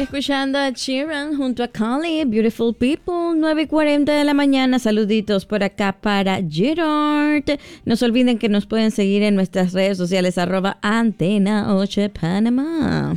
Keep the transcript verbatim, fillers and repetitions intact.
escuchando a Sheeran junto a Kali, Beautiful People, nueve y cuarenta de la mañana. Saluditos por acá para Gerard. No se olviden que nos pueden seguir en nuestras redes sociales, arroba Antena ocho Panamá.